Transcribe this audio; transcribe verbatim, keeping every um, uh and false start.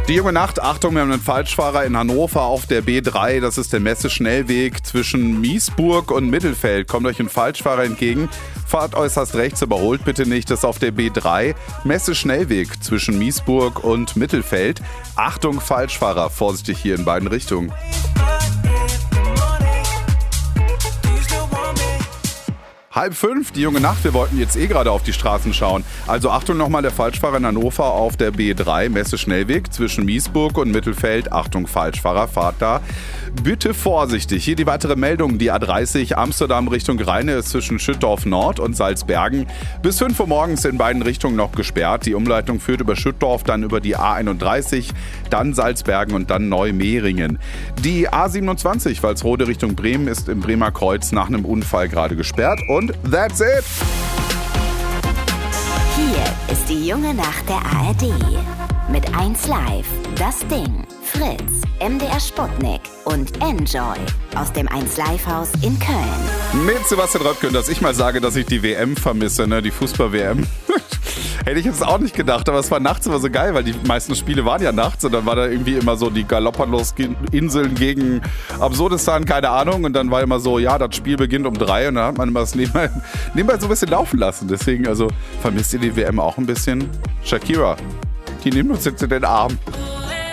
Die junge Nacht, Achtung, wir haben einen Falschfahrer in Hannover auf der B drei. Das ist der Messe-Schnellweg zwischen Miesburg und Mittelfeld. Kommt euch ein Falschfahrer entgegen, fahrt äußerst rechts, überholt bitte nicht. Das ist auf der B drei. Messe-Schnellweg zwischen Miesburg und Mittelfeld. Achtung, Falschfahrer, vorsichtig hier in beiden Richtungen. Halb fünf, die junge Nacht, wir wollten jetzt eh gerade auf die Straßen schauen. Also Achtung nochmal, der Falschfahrer in Hannover auf der B drei, Messe-Schnellweg zwischen Miesburg und Mittelfeld. Achtung, Falschfahrer, fahrt da. Bitte vorsichtig. Hier die weitere Meldung, die A dreißig Amsterdam Richtung Rheine ist zwischen Schüttorf Nord und Salzbergen bis fünf Uhr morgens in beiden Richtungen noch gesperrt. Die Umleitung führt über Schüttorf, dann über die A einunddreißig, dann Salzbergen und dann Neumehringen. Die A siebenundzwanzig Walsrode Richtung Bremen ist im Bremer Kreuz nach einem Unfall gerade gesperrt. Und that's it. Hier ist die junge Nacht der A R D. Mit eins Live, Das Ding, Fritz, M D R Sputnik und Enjoy aus dem eins Live Haus in Köln. Mit Sebastian Röpke, dass ich mal sage, dass ich die W M vermisse, ne? Die Fußball-W M. Hätte ich jetzt auch nicht gedacht, aber es war nachts immer so geil, weil die meisten Spiele waren ja nachts und dann war da irgendwie immer so die Galapagos-Inseln gegen Absurdistan, keine Ahnung, und dann war immer so, ja, das Spiel beginnt um drei und dann hat man immer das nebenbei, nebenbei so ein bisschen laufen lassen. Deswegen, also vermisst ihr die W M auch ein bisschen? Shakira, die nimmt uns jetzt in den Arm.